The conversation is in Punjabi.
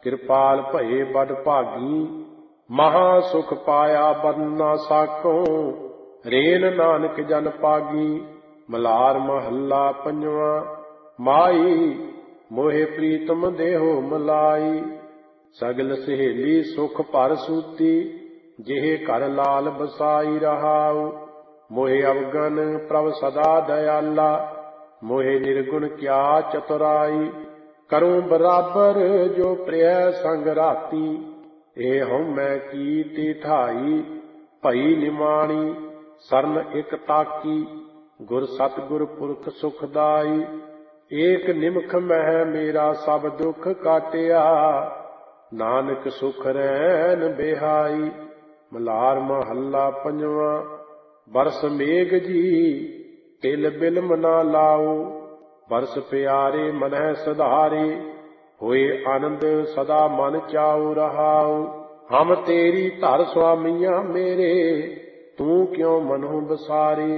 ਕਿਰਪਾਲ ਭਏ ਬਡ ਭਾਗੀ। ਮਹਾ ਸੁਖ ਪਾਇਆ ਬਨ ਨਾ ਸਾਕੋ, ਰੇਨ ਨਾਨਕ ਜਨ ਪਾਗੀ। ਮਲਾਰ ਮਹੱਲਾ ਪੰਜਵਾਂ। ਮਾਈ ਮੋਹਿ ਪ੍ਰੀਤਮ ਦੇਹੋ ਮਲਾਈ। ਸਗਲ ਸਹੇਲੀ ਸੁਖ ਭਰ ਸੂਤੀ, ਜਿਹੇ ਘਰ ਲਾਲ ਬਸਾਈ ਰਹਾਉ। ਮੋਹਿ ਅਵਗਨ ਪ੍ਰਭ ਸਦਾ ਦਇਆਲਾ, ਮੋਹਿ ਨਿਰਗੁਣ ਕਿਆ ਚਤੁਰਾਈ। ਕਰੂੰ ਬਰਾਬਰ ਜੋ ਪ੍ਰਿਯ ਸੰਗ ਰਾਤੀ, ਇਹ ਹਉਮੈ ਕੀਤੀ ਠਾਈ। ਭਈ ਨਿਮਾਣੀ ਸਰਨ ਇਕ ਤਾਕੀ, ਗੁਰ ਸਤਿਗੁਰ ਪੁਰਖ ਸੁਖਦਾਈ। ਏਕ ਨਿਮਖ ਮਹਿ ਮੇਰਾ ਸਭ ਦੁਖ ਕਾਟਿਆ, ਨਾਨਕ ਸੁਖ ਰੈਨ ਬਿਹਾਈ। ਮਲਾਰ ਮਹੱਲਾ ਪੰਜਵਾਂ। ਬਰਸ ਮੇਘ ਜੀ ਤਿਲ ਬਿਲਮ ਨਾ ਲਾਓ, ਬਰਸ ਪਿਆਰੇ ਮਨਹਿ ਸਧਾਰੇ। ਹੋਏ ਆਨੰਦ ਸਦਾ ਮਨ ਚਾਉ ਰਹਾਉ। ਹਮ ਤੇਰੀ ਧਰ ਸੁਆਮੀਆਂ ਮੇਰੇ, ਤੂੰ ਕਿਉ ਮਨਹੁ ਬਸਾਰੇ।